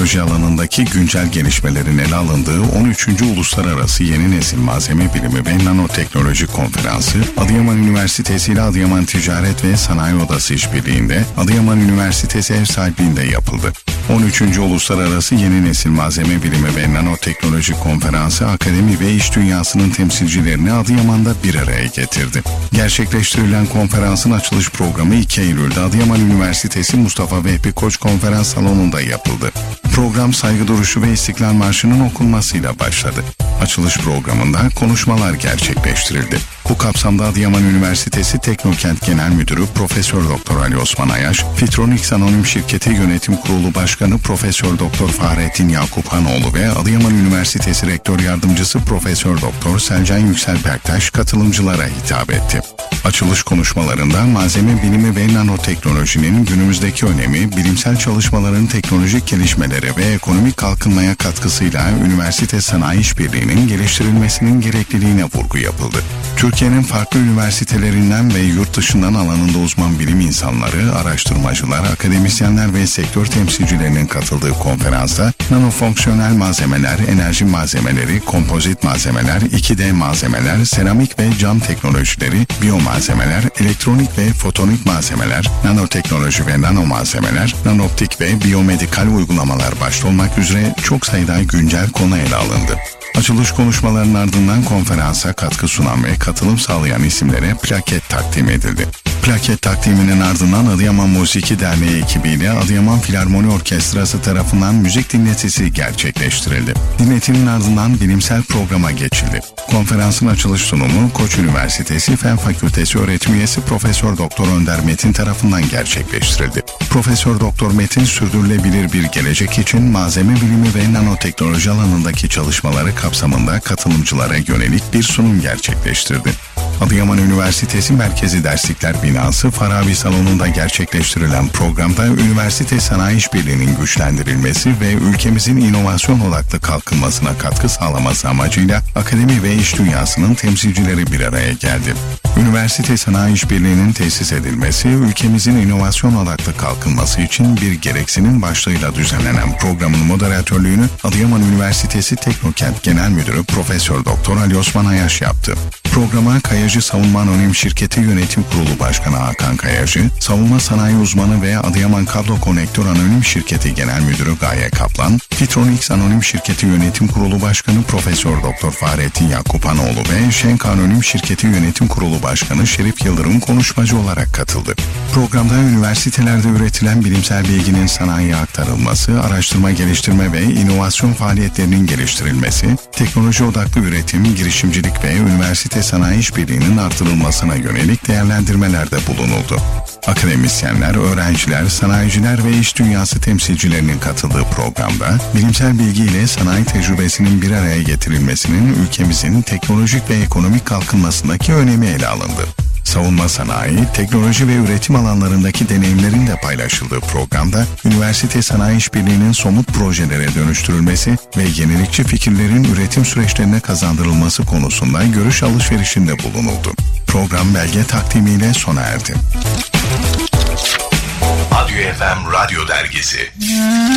nanoteknoloji alanındaki güncel gelişmelerin ele alındığı 13. Uluslararası Yeni Nesil Malzeme Bilimi ve Nanoteknoloji Konferansı, Adıyaman Üniversitesi ile Adıyaman Ticaret ve Sanayi Odası işbirliğinde Adıyaman Üniversitesi ev sahipliğinde yapıldı. 13. Uluslararası Yeni Nesil Malzeme Bilimi ve Nanoteknoloji Konferansı, akademi ve iş dünyasının temsilcilerini Adıyaman'da bir araya getirdi. Gerçekleştirilen konferansın açılış programı 2 Eylül'de Adıyaman Üniversitesi Mustafa Vehbi Koç Konferans Salonu'nda yapıldı. Program saygı duruşu ve İstiklal Marşı'nın okunmasıyla başladı. Açılış programında konuşmalar gerçekleştirildi. Bu kapsamda Adıyaman Üniversitesi Teknokent Genel Müdürü Profesör Doktor Ali Osman Ayaş, Fitronics Anonim Şirketi Yönetim Kurulu Başkanı Profesör Doktor Fahrettin Yakuphanoğlu ve Adıyaman Üniversitesi Rektör Yardımcısı Profesör Doktor Selcan Yüksel Berktaş katılımcılara hitap etti. Açılış konuşmalarında malzeme bilimi ve nanoteknolojinin günümüzdeki önemi, bilimsel çalışmaların teknolojik gelişmelere ve ekonomik kalkınmaya katkısıyla üniversite sanayi işbirliğinin geliştirilmesinin gerekliliğine vurgu yapıldı. Türkiye'nin farklı üniversitelerinden ve yurt dışından alanında uzman bilim insanları, araştırmacılar, akademisyenler ve sektör temsilcilerinin katıldığı konferansta nanofonksiyonel malzemeler, enerji malzemeleri, kompozit malzemeler, 2D malzemeler, seramik ve cam teknolojileri, biyomalzemeler, elektronik ve fotonik malzemeler, nanoteknoloji ve nanomalzemeler, nanoptik ve biyomedikal uygulamalar başta olmak üzere çok sayıda güncel konu ele alındı. Açılış konuşmalarının ardından konferansa katkı sunan ve katılım sağlayan isimlere plaket takdim edildi. Plaket takdiminin ardından Adıyaman Musiki Derneği ekibiyle Adıyaman Filarmoni Orkestrası tarafından müzik dinletisi gerçekleştirildi. Dinletinin ardından bilimsel programa geçildi. Konferansın açılış sunumu Koç Üniversitesi Fen Fakültesi öğretim üyesi Profesör Doktor Önder Metin tarafından gerçekleştirildi. Profesör Doktor Metin, sürdürülebilir bir gelecek için malzeme bilimi ve nanoteknoloji alanındaki çalışmaları kapsamında katılımcılara yönelik bir sunum gerçekleştirdi. Adıyaman Üniversitesi Merkezi Derslikler Binası Farabi Salonu'nda gerçekleştirilen programda üniversite sanayi işbirliğinin güçlendirilmesi ve ülkemizin inovasyon odaklı kalkınmasına katkı sağlaması amacıyla akademi ve iş dünyasının temsilcileri bir araya geldi. Üniversite sanayi işbirliğinin tesis edilmesi, ülkemizin inovasyon odaklı kalkınması için bir gereksinim başlığıyla düzenlenen programın moderatörlüğünü Adıyaman Üniversitesi Teknokent Genel Müdürü Profesör Doktor Ali Osman Ayaş yaptı. Programa Kayacı Savunma Anonim Şirketi Yönetim Kurulu Başkanı Hakan Kayacı, Savunma Sanayi Uzmanı ve Adıyaman Kablo Konektör Anonim Şirketi Genel Müdürü Gaye Kaplan, Fitronics Anonim Şirketi Yönetim Kurulu Başkanı Profesör Doktor Fahrettin Yakuphanoğlu ve Şenk Anonim Şirketi Yönetim Kurulu Başkanı Şerif Yıldırım konuşmacı olarak katıldı. Programda üniversitelerde üretilen bilimsel bilginin sanayiye aktarılması, araştırma, geliştirme ve inovasyon faaliyetlerinin geliştirilmesi, teknoloji odaklı üretim, girişimcilik ve üniversite sanayi işbirliğinin artırılmasına yönelik değerlendirmelerde bulunuldu. Akademisyenler, öğrenciler, sanayiciler ve iş dünyası temsilcilerinin katıldığı programda bilimsel bilgi ile sanayi tecrübesinin bir araya getirilmesinin ülkemizin teknolojik ve ekonomik kalkınmasındaki önemi ele alındı. Savunma sanayi, teknoloji ve üretim alanlarındaki deneyimlerin de paylaşıldığı programda üniversite sanayi işbirliğinin somut projelere dönüştürülmesi ve yenilikçi fikirlerin üretim süreçlerine kazandırılması konusunda görüş alışverişinde bulunuldu. Program belge takdimiyle sona erdi. ADÜ FM Radyo Dergisi